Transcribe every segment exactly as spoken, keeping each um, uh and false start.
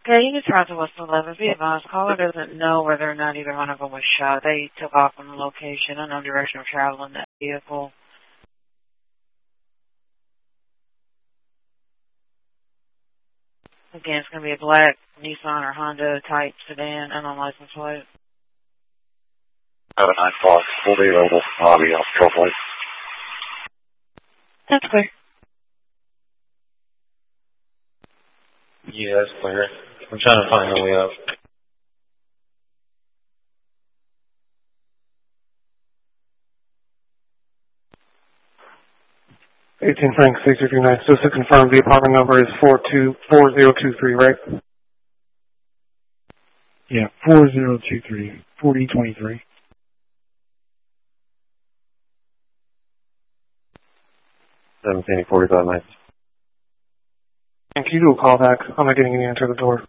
Okay, you can try to West eleven. Be advised, caller doesn't know whether or not either one of them was shot. They took off from the location, unknown direction of travel in that vehicle. Again, it's going to be a black Nissan or Honda type sedan, unknown license plate. Have a nine Fox, will be available. I'll be off shortly. That's clear. Yeah, that's clear. I'm trying to find a way up. eighteen Frank, six three nine. Just to confirm, the apartment number is four two four zero two three, right? Yeah, four zero two three, forty twenty-three. seventeen forty-five nights. And can you do a call back? I'm not getting any answer at the door.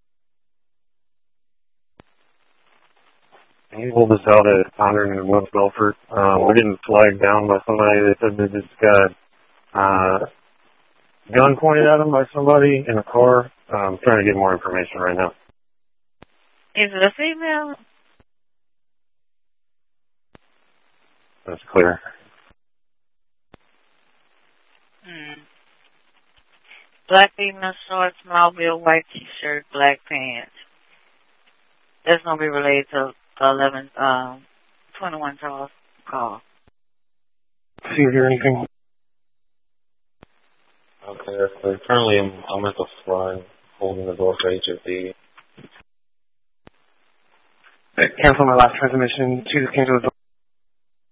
He pulled us out at Pondering in West Belfort. Uh, we're getting flagged down by somebody. They said they just got uh, gun pointed at them by somebody in a car. I'm trying to get more information right now. Is it a female? That's clear. Hmm. Black female shorts, mobile, white t-shirt, black pants. That's going to be related to the eleven, um, twenty-one call. call. See or hear anything? Okay, that's clear. Currently, I'm, I'm at the front, holding the door for H F D. Cancel my last transmission. She just came to the door.